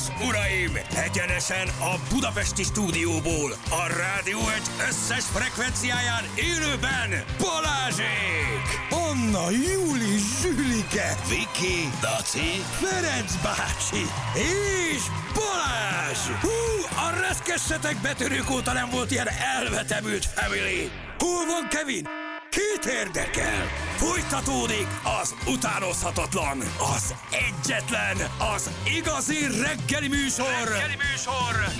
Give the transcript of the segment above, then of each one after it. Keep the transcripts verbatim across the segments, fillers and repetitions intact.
és uraim, egyenesen a budapesti stúdióból, a Rádió egy összes frekvenciáján élőben Balázsék! Anna, Júli, Zsülike, Viki, Daci, Ferenc bácsi és Balázs! Hú, a reszkessetek betörők óta nem volt ilyen elvetemült family! Hol van Kevin? Két érdekel! Folytatódik az utánozhatatlan, az egyetlen, az igazi reggeli műsor! Reggeli műsor!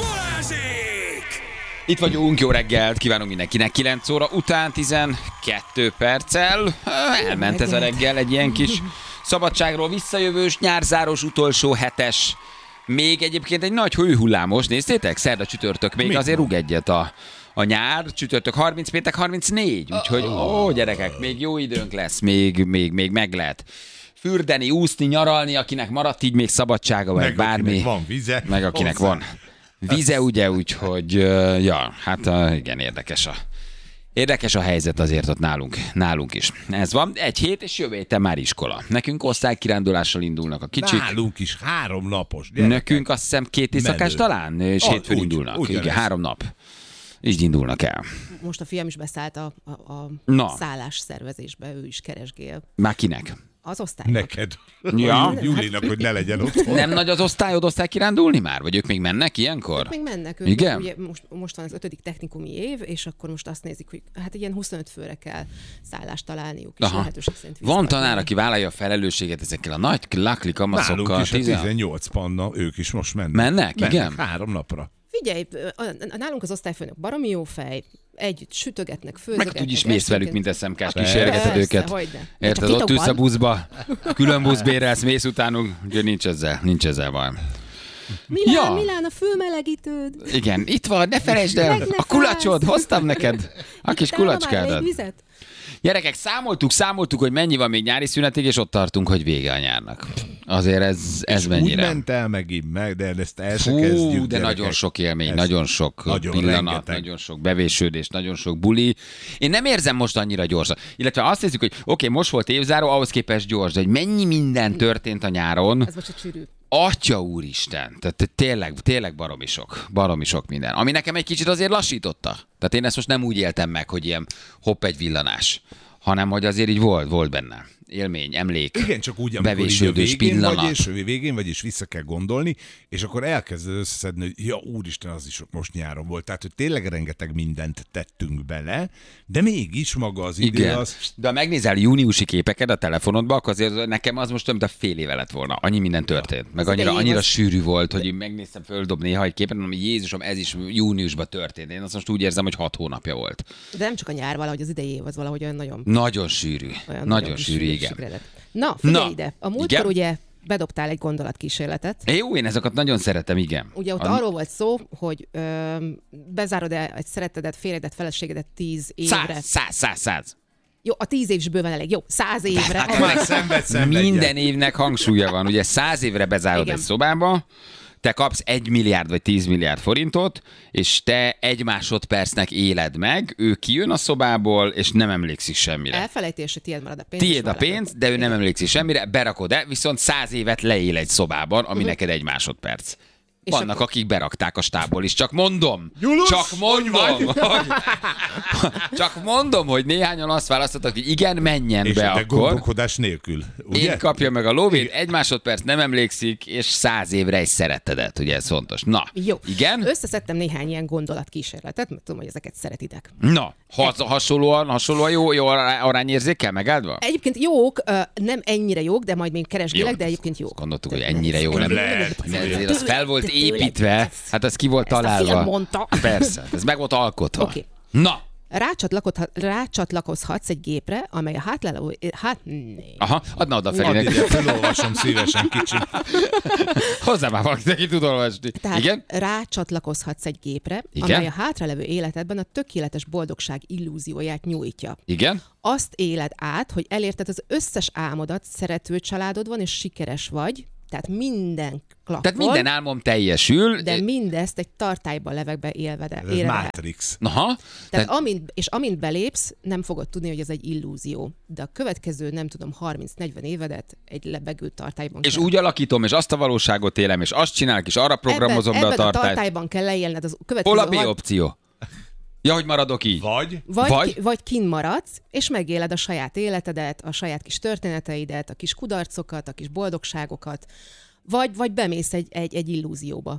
Balázsék! Itt vagyunk, jó reggelt, kívánunk mindenkinek. kilenc óra után tizenkettő perccel. Elment ez a reggel, egy ilyen kis szabadságról visszajövős, nyárzáros, utolsó hetes. Még egyébként egy nagy hőhullámos, néztétek? Szerda, csütörtök, még Mit azért van? rúg egyet a, a nyár, csütörtök harminc, péntek harmincnégy, úgyhogy ó, gyerekek, még jó időnk lesz, még, még, még meg lehet fürdeni, úszni, nyaralni, akinek maradt így még szabadsága, vagy Meg bármi. akinek van vize. Meg akinek hozzá. van vize, ugye, úgyhogy, ja, hát igen, érdekes a, érdekes a helyzet azért ott nálunk, nálunk is. Ez van, egy hét, és jövő héten már iskola. Nekünk osztálykirándulással indulnak a kicsik. Nálunk is három napos. Gyerekek. Nekünk azt hiszem két éjszakás Menő. talán, és Ah, hétfőn úgy, indulnak. ugyanez. Igen, három nap. Így indulnak el. Most a fiam is beszállt a, a, a Na. szállás szervezésbe, ő is keresgél. Már kinek? Az osztálynak. Neked. Ja. Júlinak, hogy ne legyen otthon. Nem nagy az osztályod osztálykirándulni már? Vagy ők még mennek ilyenkor? Még mennek. Ők Igen? Ugye most, most van az ötödik technikumi év, és akkor most azt nézik, hogy hát ilyen huszonöt főre kell szállást találniuk, és Aha. lehetőség szerint Van vissza- tanár, aki vállalja a felelősséget ezekkel a nagy lakli kamaszokkal. Nálunk is a tizen- tizennyolc panna, ők is most mennek. Mennek? Igen? Három napra. Figyelj, a- a- nálunk az osztályfőnök baromi jó fej, együtt sütögetnek, főzögetnek. Meg úgyis mész velük, mint es em kás, kísérgeted Persze, őket. hogyne. Érted, Csak ott ülsz a titokban. buszba, külön busz bérelsz, mész utánuk, úgyhogy nincs ezzel, nincs ezzel baj. Milán, Ja. Milán, a fülmelegítőd. Igen, itt van, ne felejtsd el, Meg ne a kulacsod, fájsz. hoztam neked, a kis Ittál ma már kulacskádat. elég vizet? Gyerekek, számoltuk, számoltuk, hogy mennyi van még nyári szünetig, és ott tartunk, hogy vége a nyárnak. Azért ez, ez És mennyire. úgy ment el megint meg, de ezt el se Fú, kezdjük, de gyerekek. nagyon sok élmény, Ez nagyon sok nagyon pillanat, rengeteg. nagyon sok bevésődés, nagyon sok buli. Én nem érzem most annyira gyorsan. Illetve azt hiszük, hogy oké, okay, most volt évzáró, ahhoz képest gyors, de hogy mennyi minden történt a nyáron. Ez most a csűrű. Atya úristen, tehát tényleg, tényleg baromi sok, baromi sok minden. Ami nekem egy kicsit azért lassította. Tehát én ezt most nem úgy éltem meg, hogy ilyen hopp egy villanás, hanem hogy azért így volt, volt benne. Élmény, emlék, Igen, csak úgy, amikor így a bevésődős végén pillanat. vagy, és végén vagy, és vissza kell gondolni, és akkor elkezded összeszedni, hogy ja, úristen, az is most nyáron volt. Tehát, hogy tényleg rengeteg mindent tettünk bele, de mégis maga az idő Igen, az... de ha megnézel júniusi képeket a telefonodba, akkor azért nekem az most több, mint a fél éve lett volna. Annyi minden történt. Meg Az annyira, idei év annyira az- sűrű volt, hogy én megnéztem földobni néha egy képet, mondom, hogy Jézusom, ez is júniusban történt. Én azt most úgy érzem, hogy hat hónapja volt. De nem csak a nyár, valahogy az idei év az valahogy olyan nagyon, Nagyon sűrű. olyan Nagyon kis sűrű, igen. sűrűségre lett. Na, figyelj Na, ide. A múltkor igen? ugye bedobtál egy gondolatkísérletet. Jó, én ezeket nagyon szeretem, igen. Ugye ott A- arról volt szó, hogy ö, bezárod-e egy szerettedet, férjedet, feleségedet tíz évre. Száz, száz, száz, száz. Jó, a tíz év is bőven elég. Jó, száz évre. hát ahol- Már szenved, szenvedjen. Minden évnek hangsúlya van. Ugye száz évre bezárod Igen. egy szobába, te kapsz egy milliárd vagy tíz milliárd forintot, és te egy másodpercnek éled meg, ő kijön a szobából, és nem emlékszik semmire. Elfelejtés, tiéd marad a pénz. és Tiéd a marad. pénz, de ő nem emlékszik semmire, berakod-e, viszont száz évet leél egy szobában, ami neked egy másodperc. És Vannak, akkor- akik berakták a stábból is, csak mondom. Gyulusz, csak mondom. hogy Hogy, csak mondom, hogy néhányan azt választottak, hogy igen, menjen És be de akkor. gondolkodás nélkül, ugye? Én kapja meg a lóvét, egy másodperc nem emlékszik, és száz évre egy szeretedet, ugye ez fontos. Na, Jó. igen? Összeszedtem néhány ilyen gondolatkísérletet, mert tudom, hogy ezeket szeretitek. Na, has, hasonlóan, hasonlóan jó, jó ará- arányérzékkel megáldva? Egyébként jók, ö, nem ennyire jók, de majd még keresgélek, Jó. de egyébként jók. Gondoltuk, hogy ennyire jó nem. lehet. De ezért az Tőle- fel volt tőle- építve, hát az ki volt Ezt a találva. film mondta. Persze, ez meg volt alkotva. Oké. Na, Rácsatlakozhat, rácsatlakozhatsz egy gépre, amely a hátláló... Hát... né. aha, adna oda Add Ferinek. ide, felolvasom szívesen kicsit. Hozzá már valaki, aki tud olvasni. Tehát Igen? rácsatlakozhatsz egy gépre, Igen? amely a hátralevő életedben a tökéletes boldogság illúzióját nyújtja. Igen? Azt éled át, hogy elérted az összes álmodat, szerető családod van, és sikeres vagy, Tehát minden klappol. Tehát minden álmom teljesül. De mindezt egy tartályban levegbe élve. Ez élve. Matrix. Aha. Tehát, Tehát amint, és amint belépsz, nem fogod tudni, hogy ez egy illúzió. De a következő, nem tudom, harminc-negyven évedet egy lebegő tartályban és kell. úgy alakítom, és azt a valóságot élem, és azt csinálok, és arra programozom ebben, be a ebben tartályt. a tartályban kell leélned az következő... Hol a B hat- opció? Ja, hogy maradok így. Vagy? Vagy, Vagy- vagy? vagy kint maradsz, és megéled a saját életedet, a saját kis történeteidet, a kis kudarcokat, a kis boldogságokat, vagy, vagy bemész egy, egy, egy illúzióba.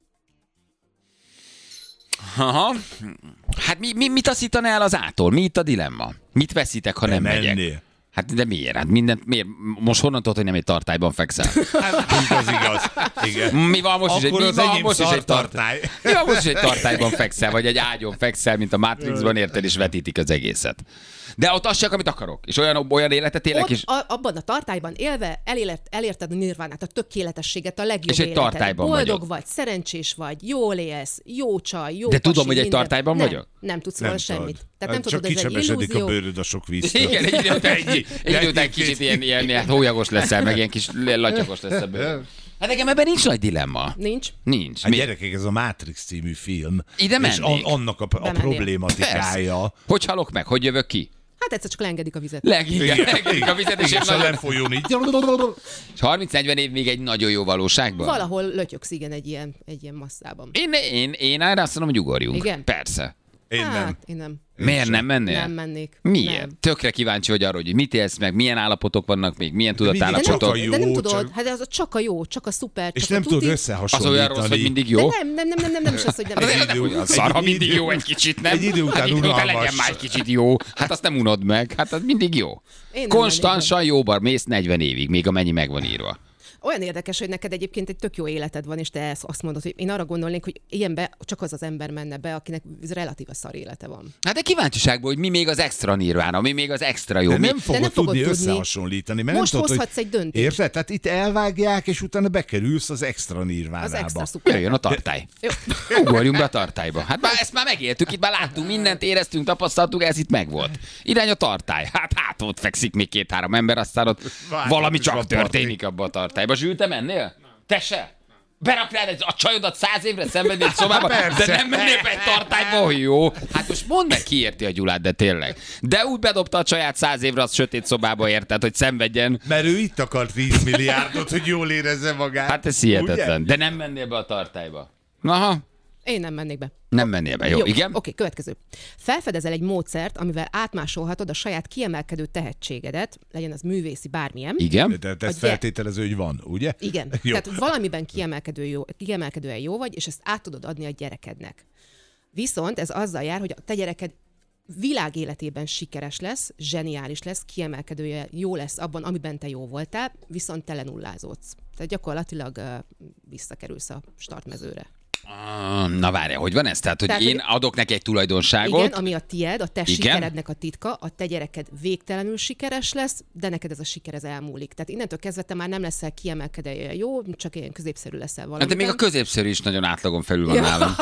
Aha. Hát mi, mi, mit taszítana el az ától? Mi itt a dilemma? Mit veszítek, ha nem, Nem megyek? mennél. Hát de miért? Hát mindent, miért? Most honnan tudod, hogy nem egy tartályban fekszel? Hát, az igaz. Igen. Mi van most is egy, Akkor mi az van enyém most is egy tartály? szartartály. Mi van most is egy tartályban fekszel, vagy egy ágyon fekszel, mint a Matrixban, érted, és vetítik az egészet. De ott azt csak, amit akarok. És olyan, olyan életet élek, Ott, és... a, abban a tartályban élve elért, elérted a nirvánát, a tökéletességet, a legjobb És egy életet. tartályban Boldog vagyok. vagy, szerencsés vagy, jól élsz, jó csaj, jó De tudom, pasi, hogy egy minden. tartályban nem, vagyok? Nem tudsz Nem róla tudod. semmit. Tehát nem Csak tudod, ez egy kicsebesedik a illúzió. bőröd a sok víztől. Igen, egy idő után, Ennyi. egy idő után kicsit ilyen, ilyen, ilyen hólyagos leszel, meg ilyen kis latyagos leszel belőle. Hát nekem ebben nincs nagy dilemma. Nincs. Nincs. Hát Mi? gyerekek, ez a Matrix című film. Ide és mennék. an- annak a, a Bemennél. problématikája. Hogy halok meg? Hogy jövök ki? Hát egyszer csak leengedik a vizet. Leg, igen, legedik a vizet, és Igen, én és a nagyon... lefolyón így. És harminc-negyven év még egy nagyon jó valóságban? Valahol lötyögsz, igen, egy ilyen, egy ilyen masszában. Én, én, én erre azt mondom, hogy ugorjunk. Igen? Persze. Én nem. Hát, én nem. Miért nem mennél? Nem mennék. Miért? Nem. Tökre kíváncsi vagy arra, hogy mit élsz meg, milyen állapotok vannak még, milyen mindig De nem, tudatállapotok. csak a jó, de nem csak- tudod, hát ez csak a jó, csak a szuper, És csak nem a tudod tuti. Az összehasonlítani. olyan rossz, hogy mindig jó? De nem, nem, nem, nem, nem, nem is az, hogy nem. Hát Egy ez idő- nem olyan egy szar, ha idő- mindig jó egy kicsit, nem? egy idő után hát idő után unalmas. legyen már egy kicsit jó. Hát azt nem unod meg, hát az mindig jó. Én nem Konstansan jóban mész negyven évig, még amennyi meg van írva. Olyan érdekes, hogy neked egyébként egy tök jó életed van, és te ezt azt mondod, hogy én arra gondolnék, hogy ilyenbe csak az az ember menne be, akinek relatíve szar élete van. Hát de kíváncsiságból, hogy mi még az extra nirvána, mi még az extra jó. De mi... nem fogod nem fogod tudni tudni. összehasonlítani, mert Most nem tudod, hozhatsz hogy... egy döntést. Érted? Tehát itt elvágják, és utána bekerülsz az extra nirvánába. Az extra szuper. Jöjjön a tartály. Jó. Ugorjunk be a tartályba. Hát már ezt már megéltük, itt már láttunk mindent, éreztünk, tapasztaltuk, ez itt megvolt. Irány a tartály. Hát hát ott fekszik még két-három ember, aztán ott Várj, valami ott is csak van történik abba a tartályba. Zsül, te mennél? Te se? Beraknád egy- a csajodat száz évre szenvedni egy szobába, Persze. de nem mennél be egy tartályba, hogy jó. Hát most mondd meg, ki érti a Gyulát, de tényleg. De úgy bedobta a csaját száz évre az sötét szobába, érted, hogy szenvedjen. Mert ő itt akart tíz milliárdot, hogy jól érezze magát. Hát ez hihetetlen. Ugye? De nem mennél be a tartályba. Aha, Én nem mennék be. nem mennél be. Jó, igen? Oké, következő. Felfedezel egy módszert, amivel átmásolhatod a saját kiemelkedő tehetségedet, legyen az művészi, bármilyen. Igen? De te A ezt gyere- feltételező, hogy van, ugye? Igen. Jó. Tehát valamiben kiemelkedő jó, kiemelkedően jó vagy, és ezt át tudod adni a gyerekednek. Viszont ez azzal jár, hogy a te gyereked világéletében sikeres lesz, zseniális lesz, kiemelkedője jó lesz abban, amiben te jó voltál, viszont te lenullázódsz. Tehát gyakorlatilag uh, visszakerülsz a startmezőre. Ah, na várja, hogy van ez? Tehát, hogy Tehát, én hogy- adok neki egy tulajdonságot, Igen, ami a tied, a te Igen. sikerednek a titka, a te gyereked végtelenül sikeres lesz, de neked ez a siker ez elmúlik. Tehát innentől kezdve te már nem leszel kiemelkedően jó, csak ilyen középszerű leszel hát valamiben. de még a középszerű is nagyon átlagon felül van Ja. nálam.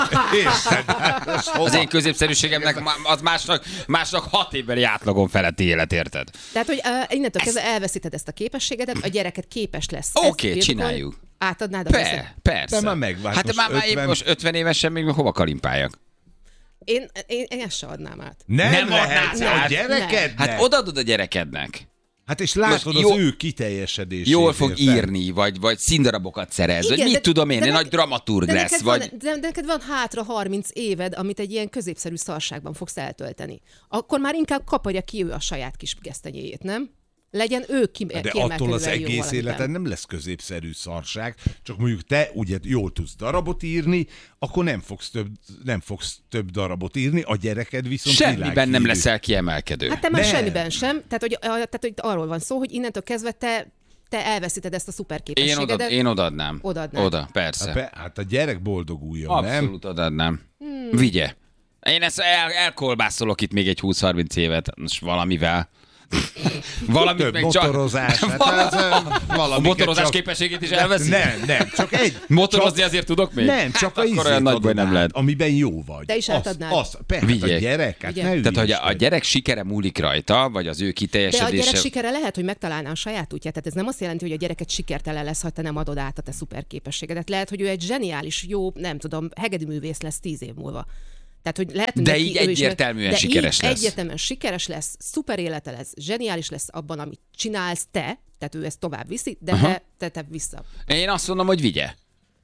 Érted? Az én középszerűségemnek ma- az másnak, másnak hat évbeli átlagon feletti élet, érted? Tehát, hogy uh, innentől kezdve elveszíted ezt a képességedet, a gyereket képes lesz. Oké, ezt birtokolni, csináljuk. Átadnád a Pe, persze. De már megvált, Hát most már, már épp ötven most ötven évesen még hova kalimpáljak? Én, én, én ezt se adnám át. Nem, Nem nem adnád lehet át. a gyerekednek. Hát odaadod a gyerekednek. Hát és látod Most az jó- ő kiteljesedését. Jól fog érted? írni, vagy, vagy színdarabokat szerez, vagy Igen, mit de- tudom én, de egy nek- nagy dramaturg de lesz, neked vagy... Van, de, de neked van hátra harminc éved, amit egy ilyen középszerű szarságban fogsz eltölteni. Akkor már inkább kaparja ki ő a saját kis gesztenyéjét, nem? Legyen ő ki, De attól az kiemelkedően jó egész valamiben. életen nem lesz középszerű szarság, csak mondjuk te ugye jól tudsz darabot írni, akkor nem fogsz több, nem fogsz több darabot írni, a gyereked viszont Semmiben nem világhírű. leszel kiemelkedő. Hát te már Nem. semmiben sem. Tehát hogy, a- tehát, hogy arról van szó, hogy innentől kezdve te, te elveszíted ezt a Én, szuperképességedet. oda, én odaadnám. Odaadnád. Oda, persze. Hát, be, hát a gyerek boldoguljon, nem? Abszolút odaadnám. Vigye. Én ezt el, elkolbászolok itt még egy húsz-harminc évet, most valamivel. Valamit Több meg csak... motorozás. Hát ez, A motorozás csak... képességét is elveszi? Nem, nem, csak egy... Motorozni csak... azért tudok még? Nem, csak a akkor olyan nagy baj nem lehet. Amiben jó vagy. De is átadnád. Az, az, persze, Vigyék. a gyerek, hát Vigyék. ne Tehát, hogy a, a ügyeskedj. gyerek sikere múlik rajta, vagy az ő De a kiteljesedése... gyerek sikere lehet, hogy megtalálná a saját útját. Tehát ez nem azt jelenti, hogy a gyereket sikertelen lesz, ha te nem adod át a te szuper képességedet. Lehet, hogy ő egy zseniális, jó, nem tudom, hegedűművész lesz tíz év múlva. Tehát, hogy lehet, hogy De neki így ő is egyértelműen de sikeres így lesz. Egyértelműen sikeres lesz, szuper élete lesz, zseniális lesz abban, amit csinálsz te, tehát ő ezt tovább viszi, de te, te, te vissza. Én azt mondom, hogy vigye.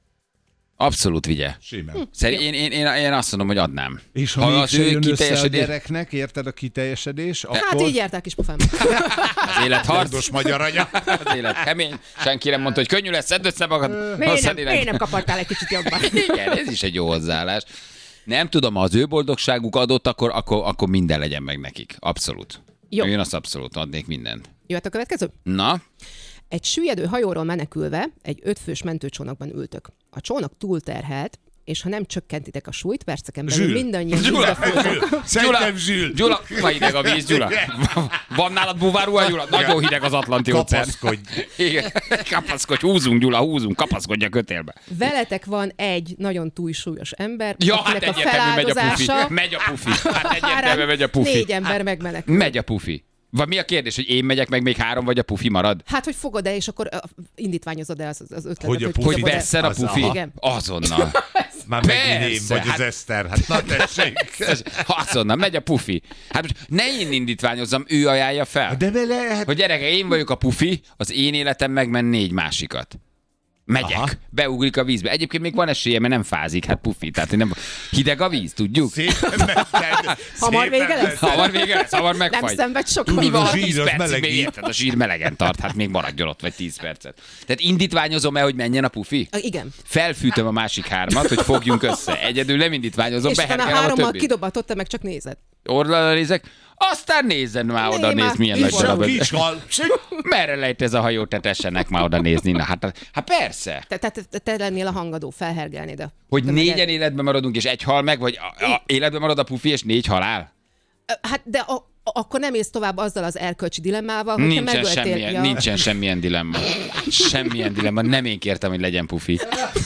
Abszolút vigye. Simán. Szerint én, én, én, én azt mondom, hogy adnám. És ha, ha az mégse ő jön össze a kiteljesedés... gyereknek, érted a kiteljesedés, Hát akkor... így járták is pofám. Az élet harc. Ordos magyar anya. Az élet kemény. Senki nem mondta, hogy könnyű lesz, szedd össze magad. Miért Hosszad nem, élet. miért nem kapartál egy kicsit jobban? Igen, ez is egy jó hozzáállás. Nem tudom, ha az ő boldogságuk adott, akkor, akkor, akkor minden legyen meg nekik. Abszolút. Jó. Én azt abszolút adnék mindent. Jöhet a következő? Na, Egy süllyedő hajóról menekülve egy ötfős mentőcsónakban ültök. A csónak túlterhelt, és ha nem csökkentitek a súlyt, perceken belül Zsül. mindannyian Gyula. vízbe folytok. Szerintem Zsül. Gyula, ma hideg a víz, Gyula. Van nálad buvárruha, Gyula? Nagyon hideg az Atlanti óceán. Kapaszkodj. Igen, kapaszkodj, húzunk, Gyula, húzunk, kapaszkodj a kötélbe. Veletek van egy nagyon túlsúlyos ember, Ja, hát akinek a egyértelmű megy a pufi. feláldozása Megy a pufi. Hát egyértelmű megy a pufi. négy ember megmenekül. Megy a pufi. Vagy mi a kérdés, hogy én megyek meg még három, vagy a pufi marad? Hát, hogy fogod-e, és akkor ö, indítványozod-e az, az ötletet, Hogy a hogy pufi- Hogy kidobod-e? vesszen a Az- pufi? aha. Igen. Azonnal. Már megint én Persze, vagy az hát- Eszter. Hát na tessék. Ez- Azonnal, megy a pufi. Hát most ne én indítványozzam, ő ajánlja fel. De vele, hát Hogy gyerekek, én vagyok a pufi, az én életem megment négy másikat. Megyek, Aha. beugrik a vízbe. Egyébként még van esélye, mert nem fázik, hát pufi. Tehát nem hideg a víz, tudjuk. szépen mented. Hamar szépen vége lesz? mented. Hamar vége lesz, hamar Nem megfagy. szenved sokat. Tudod, Mi van, a ha zsír tíz az percig még melegít. érted, a zsír melegen tart, hát még maradjon ott, vagy tíz percet. Tehát indítványozom-e, hogy menjen a pufi? Ah, igen. Felfűtöm a másik hármat, hogy fogjunk össze. Egyedül nem indítványozom, És utána beherkelem a hárommal többit. kidobatott, te meg csak nézed. Orralra nézek, aztán nézzen már oda, Né, nézd már milyen így nagy van. darab. Kis hal. Merre lejt ez a hajó, te tessenek már oda nézni. Na, hát, hát persze. Te, te, te, te lennél a hangadó, felhergelnéd a... Hogy te négyen meg- életben maradunk, és egy hal meg, vagy a, a, életben marad a pufi, és négy halál? Hát de a, a, akkor nem ész tovább azzal az erkölcsi dilemmával, hogy te Nincsen megöltél. semmilyen, ja. nincsen semmilyen dilemma. Semmilyen dilemma. Nem én kértem, hogy legyen pufi.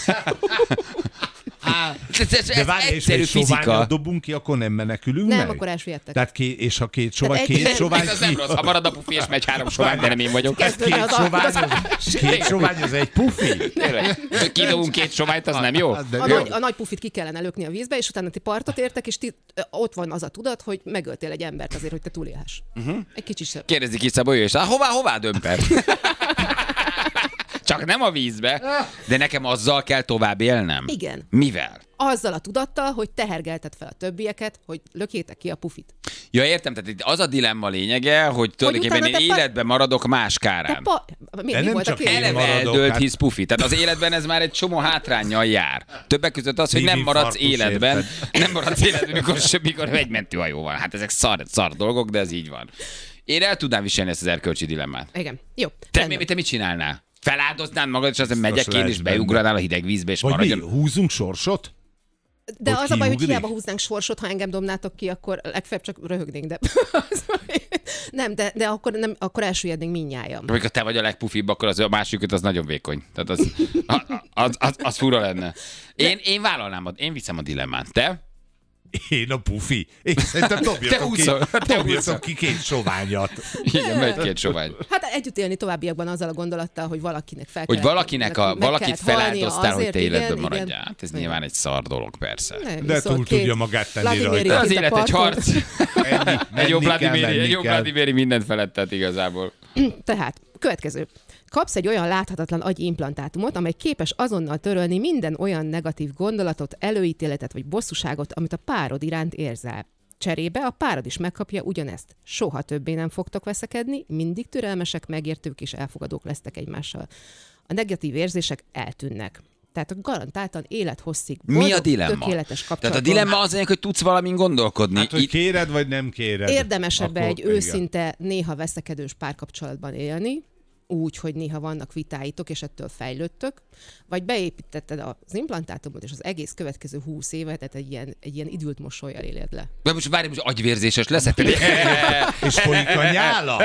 Ez, ez, De ez várj, és egyszerű egy soványat fizika. dobunk ki, akkor nem menekülünk Nem, meg? akkor elsüllyedtek. Tehát két, és ha két sovány, Tehát egy- két sovány Ez az nem ki... rossz. Ha marad a pufi, és megy három sovány, de nem én vagyok. Ez Kezdődne két az a- sovány, az a- az, két sovány, az egy pufi? Tényleg. Kidobunk két soványt, az nem jó? Az de A jó. nagy, a nagy pufit ki kellene lökni a vízbe, és utána ti partot értek, és ti, ö, ott van az a tudat, hogy megöltél egy embert azért, hogy te túlélhess. Uh-huh. Egy kicsit sem. Kérdezik ki Szabó, és hát hová, hová dömper? Csak nem a vízbe, de nekem azzal kell tovább élnem. Igen. Mivel? Azzal a tudattal, hogy tehergelted fel a többieket, hogy lökjétek ki a pufit. Ja, értem, tehát itt az a dilemma lényege, hogy tulajdonképpen utána én te pa- életben maradok más Te kárán. pa... Mi, De mi nem volt a csak kérdés? én Eleve maradok, eldőlt hát- hisz pufi. Tehát az életben ez már egy csomó hátránnyal jár. Többek között az, hogy nem maradsz Szívinfarktus, életben. érted? Nem maradsz életben, mikor, mikor egy mentőhajó van. Hát ezek szar, szar dolgok, de ez így van. Én el tudnám viselni ezt az erkölcsi dilemmát. Igen. Jó. Te, rendben. mi, te mit csinálnál? Feláldoznád magad, és aztán megyek én, lesz és benne. beugranál a hideg vízbe, és Vagy mi, maradjon. húzunk sorsot? De Hogy az a baj, hogy kiugrik? hiába húznánk sorsot, ha engem dobnátok ki, akkor legfeljebb csak röhögnénk, de... nem, de, de akkor, nem, akkor elsüllyednénk mindnyájan. Amikor te vagy a legpufibb, akkor az a másikat az nagyon vékony. Tehát az, az, az, az fura lenne. Én, én vállalnám, a- én viszem a dilemmát. Te? Én a pufi. Én szerintem Te dobjatok ki, húszol, te húszol. dobjatok ki két soványat. Igen, megy két sovány. Hát együtt élni továbbiakban azzal a gondolattal, hogy valakinek fel Hogy kellett- valakinek a, meg valakit kellett halnia feláldoztál, hogy azért, te életben igen, maradjál. igen. Hát ez Igen. nyilván egy szar dolog, persze. Nem, De viszont túl két tudja magát tenni Vladimiri rajta. Az kint a élet egy parton. harc. Menni, Egy jó menni kell, Vladimiri, egy menni jó kell. Vladimiri mindent felettet igazából. Tehát, következő. Kapsz egy olyan láthatatlan agyi implantátumot, amely képes azonnal törölni minden olyan negatív gondolatot, előítéletet vagy bosszúságot, amit a párod iránt érzel. Cserébe a párod is megkapja ugyanezt. Soha többé nem fogtok veszekedni, mindig türelmesek, megértők és elfogadók lesztek egymással. A negatív érzések eltűnnek. Tehát garantáltan élethosszig Mi a boldog, dilemma? tökéletes Tehát kapcsolaton. a dilemma az, hogy tudsz valamin gondolkodni. Hát, hogy Itt- kéred, vagy nem kéred. Érdemesebb Akkor egy igen. őszinte, néha veszekedős párkapcsolatban élni, úgy, hogy néha vannak vitáitok, és ettől fejlődtök, vagy beépítetted az implantátumot, és az egész következő húsz évet egy ilyen, egy ilyen idült mosollyal éled le. De most várj, most agyvérzéses leszek. És folyik a nyála?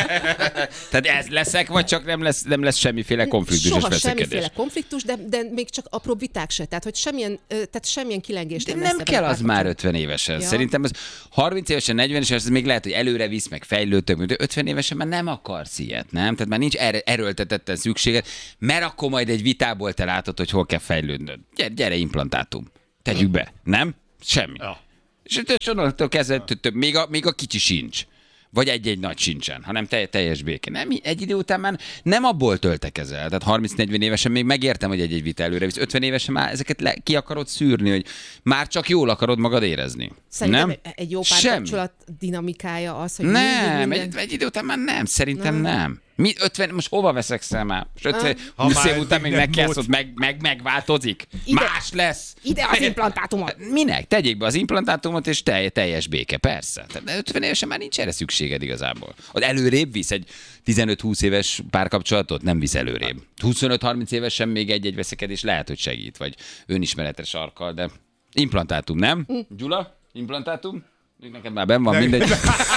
Tehát ez leszek, vagy csak nem lesz, nem lesz semmiféle konfliktus Soha és veszekedés? semmiféle konfliktus, de, de még csak apró viták se. Tehát, hogy semmilyen, tehát semmilyen kilengés De nem nem lesz kell ebben a az már párkapcsolatban. ötven évesen. Ja. Szerintem az harminc évesen, negyven évesen, ez még lehet, hogy előre visz, meg fejlődtök, de ötven évesen már nem akarsz ilyet, nem? Tehát már nincs erre, erőltetetten szükséged, mert akkor majd egy vitából te látod, hogy hol kell fejlődnöd. Gyere, gyere implantátum. Tegyük be. Nem? Semmi. Ja. És onnantól kezdve több, még a, még a kicsi sincs. Vagy egy-egy nagy sincsen, hanem te, teljes béke. Nem, egy idő után már nem abból töltekezel. Tehát harminc-negyven évesen még megértem, hogy egy-egy vita előre visz. ötven évesen már ezeket le, ki akarod szűrni, hogy már csak jól akarod magad érezni. Szerintem nem? egy jó Semmi. párkapcsolat dinamikája az, hogy Nem, mindig egy, minden... egy idő után már nem, szerintem nem. nem. Mi ötven, most hova veszekszel már? Most ötven, Ha húsz már év után még minden megkelsz, mód- ott meg, meg, megváltozik. Ide- Más lesz. Ide az implantátumot! Minek? Tegyék be az implantátumot, és telj, teljes béke, persze. Tehát ötven évesen már nincs erre szükséged igazából. Az előrébb visz egy tizenöt-húsz éves párkapcsolatot? Nem visz előrébb. huszonöt-harminc évesen még egy-egy veszekedés lehet, hogy segít, vagy önismeretre sarkal, de implantátum, nem? Gyula? Implantátum? Neked már benn van, Ne- mindegy.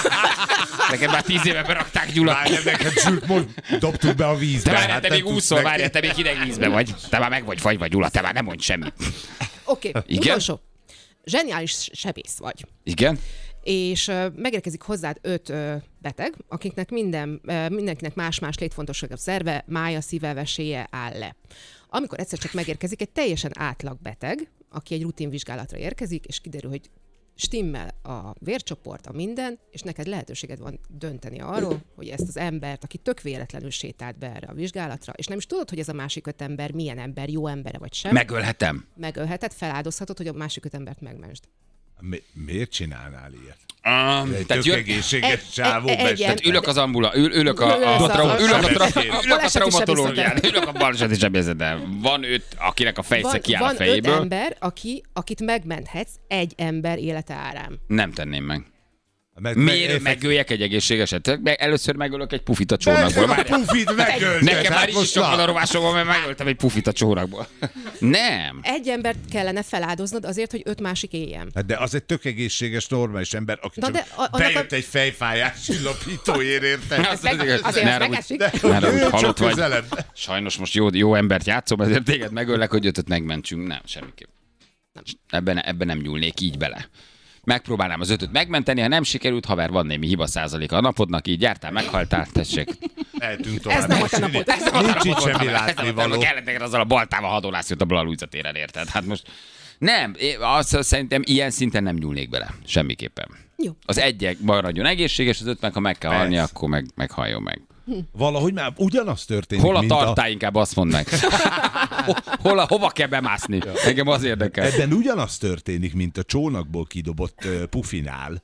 Neked már tíz éve berakták, Gyula. Várj, neked sült, most dobtuk be a vízbe. Te várjál, hát te nem még tudsz úszol, neki. várjál, te még hideg vízbe vagy. Te már meg vagy fagyva, Gyula, te már nem mondj semmit. Oké, okay, Igen? utolsó. Zseniális sebész vagy. Igen? És uh, megérkezik hozzád öt uh, beteg, akiknek minden, uh, mindenkinek más-más létfontosságabb szerve, mája, szíve, veséje áll le. Amikor egyszer csak megérkezik egy teljesen átlag beteg, aki egy rutinvizsgálatra érkezik, és kiderül, hogy stimmel a vércsoport, a minden, és neked lehetőséged van dönteni arról, hogy ezt az embert, aki tök véletlenül sétált be erre a vizsgálatra, és nem is tudod, hogy ez a másik öt ember milyen ember, jó embere vagy sem, Megölhetem. megölheted, feláldozhatod, hogy a másik öt embert megmentsd. Mi, miért csinálnál ilyet? Um, Egy tehát tök jön, egészséges egy- csávó egy- mester. egy- tehát ülök az ambula, ül, ülök a, a, Ülsz a, a- trau, ülök a, trau, a- ülök a baleseti traumatológián, sebészeten. ülök a baleseti sebészeten. Van öt, akinek a fejsze Van, kiáll van a öt fejéből. ember, aki, akit megmenthetsz egy ember élete árán. Nem tenném meg. Mert- Miért mert- megöljek egy egészségeset? Meg először megölök egy pufit a csónakból. Mert Várjál. a pufit megölt. Nekem már hát is most sok na. van a rovásomban, mert megöltem egy pufit a csónakból. Nem. Egy embert kellene feláldoznod azért, hogy öt másik éljen. Hát de az egy tök egészséges, normális ember, aki Na csak de a- annak bejött a- egy fejfájás csillapítóért, érted? Az- Meg- igaz. azért Ne az haragudj. megesik. De Mert hogy úgy jöjjön halott csak vagy. közelebb. Sajnos most jó, jó embert játszom, ezért téged megöllek, hogy ötöt megmentsünk. Nem, semmiképp. Ebben, ebben nem nyúlnék így bele. Megpróbálnám az ötöt megmenteni, ha nem sikerült, haver, van némi hiba százaléka a napodnak, így jártál, meghaltál, tessék. Eltűnt tovább. Ez nem a te napod, ez nem a te Nincs itt Napod, semmi haver, látnivaló. Kellett neked azzal a baltával hadonászni ott a Blaluiza téren, érted? Hát most nem, én azt szerintem ilyen szinten nem nyúlnék bele. Semmiképpen. Jó. Az egyek maradjon egészséges, az öt meg, ha meg kell Persze. halni, akkor meg, meghalljon meg. Valahogy már ugyanaz történik, Hol a mint tartály, inkább azt mondd meg. Hol a, hova kell bemászni? Engem az érdekel. Ebben ugyanaz történik, mint a csónakból kidobott uh, pufinál.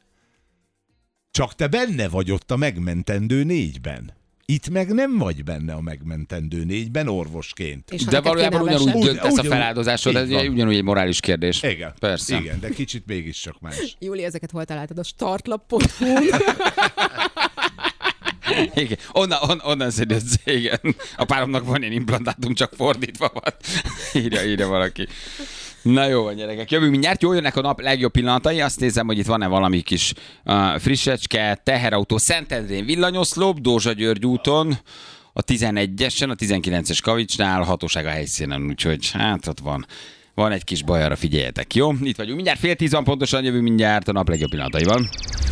Csak te benne vagy ott a megmentendő négyben. Itt meg nem vagy benne a megmentendő négyben orvosként. És ha De neked valójában kéne a ugyanúgy vese- Ugy- döntesz a ugyanúgy- feláldozásod, ez így van. ugyanúgy egy morális kérdés. Igen, Persze. igen, de kicsit mégiscsak más. Júli, ezeket hol találtad? A startlap pont hu. Igen. Onnan, on, onnan szedsz, igen. A páromnak van ilyen implantátum, csak fordítva van. Írja, írja valaki. Na jó van, gyerekek. Jövünk mindjárt. Jól jönnek a nap legjobb pillanatai. Azt nézem, hogy itt van-e valami kis uh, frissecske, teherautó, Szentendrén villanyoszlop, Dózsa György úton, a tizenegyesen, a tizenkilences Kavicsnál, hatóság a helyszínen, úgyhogy hát ott van. Van egy kis baj, arra figyeljetek, jó? Itt vagyunk mindjárt, fél tíz van pontosan, jövünk mindjárt a nap legjobb pillanataival.